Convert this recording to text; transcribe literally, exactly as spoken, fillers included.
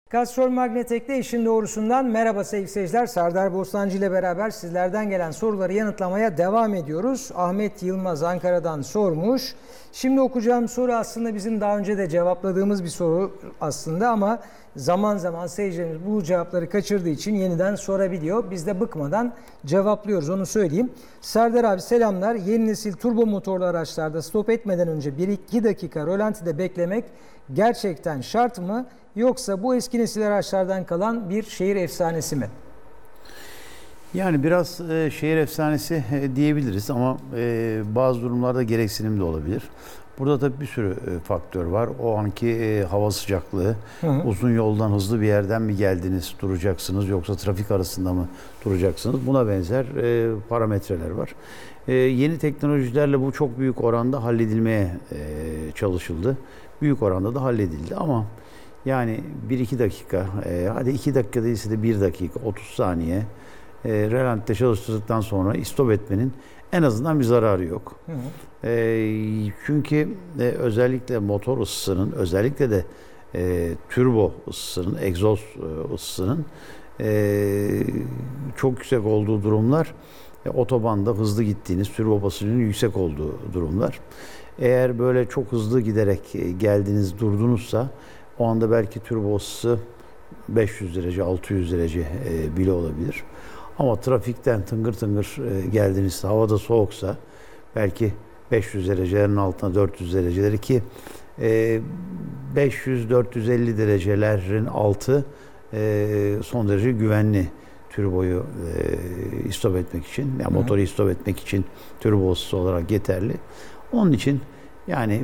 Castrol Magnetek'te işin doğrusundan merhaba sevgili seyirciler. Serdar Bostancı ile beraber sizlerden gelen soruları yanıtlamaya devam ediyoruz. Ahmet Yılmaz Ankara'dan sormuş. Şimdi okuyacağım soru aslında bizim daha önce de cevapladığımız bir soru aslında ama zaman zaman seyircilerimiz bu cevapları kaçırdığı için yeniden sorabiliyor. Biz de bıkmadan cevaplıyoruz, onu söyleyeyim. Serdar abi selamlar. Yeni nesil turbo motorlu araçlarda stop etmeden önce bir iki dakika rölantide beklemek gerçekten şart mı? Yoksa bu eski nesil araçlardan kalan bir şehir efsanesi mi? Yani biraz e, şehir efsanesi e, diyebiliriz ama e, bazı durumlarda gereksinim de olabilir. Burada tabii bir sürü e, faktör var. O anki e, hava sıcaklığı, hı hı. uzun yoldan hızlı bir yerden mi geldiniz, duracaksınız yoksa trafik arasında mı duracaksınız? Buna benzer e, parametreler var. E, yeni teknolojilerle bu çok büyük oranda halledilmeye e, çalışıldı. Büyük oranda da halledildi ama yani bir iki dakika, e, hadi iki dakika değilse de bir dakika, otuz saniye e, rölantide çalıştırdıktan sonra istop etmenin en azından bir zararı yok. Hı hı. E, çünkü e, özellikle motor ısısının, özellikle de e, turbo ısısının, egzoz e, ısısının e, çok yüksek olduğu durumlar, e, otobanda hızlı gittiğiniz, turbo basıncının yüksek olduğu durumlar. Eğer böyle çok hızlı giderek e, geldiniz, durdunuzsa o anda belki turbo ısısı beş yüz derece, altı yüz derece e, bile olabilir. Ama trafikten tıngır tıngır e, geldiğinizde, havada soğuksa belki beş yüz derecelerin altına dört yüz dereceleri ki e, beş yüz dört yüz elli derecelerin altı e, son derece güvenli turboyu e, istop etmek için, yani motoru istop etmek için turbo ısısı olarak yeterli. Onun için yani